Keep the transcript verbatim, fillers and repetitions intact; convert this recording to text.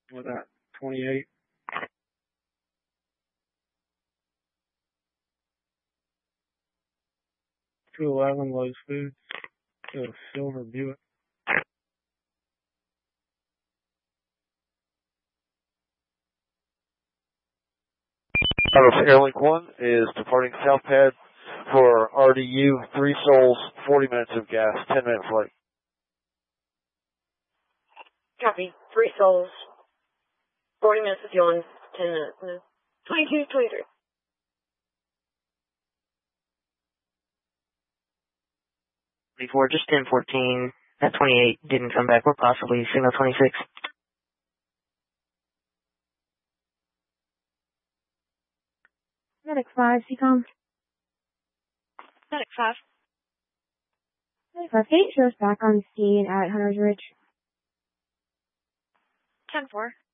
with that twenty-eight. two eleven Lowe's Foods. To a silver Buick. Out of Airlink one is departing South Pad for R D U, three souls, forty minutes of gas, ten minute flight. Copy. Three souls. forty minutes of fuel and ten minutes. No. twenty-two, twenty-three. Before just ten fourteen, that twenty-eight didn't come back, or possibly signal twenty-six. Medic five, C COM. Medic five. Medic five, can you show us back on the scene at Hunter's Ridge? ten four.